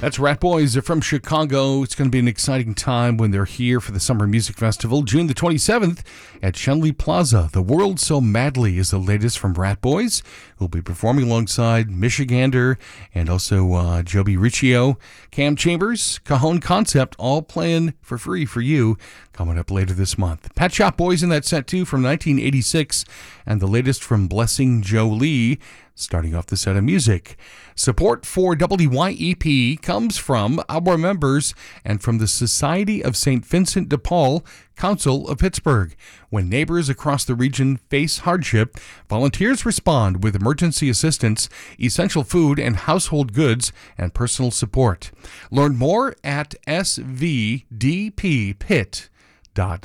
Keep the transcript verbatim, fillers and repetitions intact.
That's Rat Boys. They're from Chicago. It's going to be an exciting time when they're here for the Summer Music Festival, June the twenty-seventh at Shenley Plaza. The World So Madly is the latest from Rat Boys, who'll be performing alongside Michigander and also uh, Joby Riccio, Cam Chambers, Cajon Concept, all playing for free for you coming up later this month. Pet Shop Boys in that set too from nineteen eighty-six, and the latest from Blessing Jolie, starting off the set of music. Support for W Y E P comes from our members and from the Society of Saint Vincent de Paul, Council of Pittsburgh. When neighbors across the region face hardship, volunteers respond with emergency assistance, essential food and household goods, and personal support. Learn more at s v d p pit dot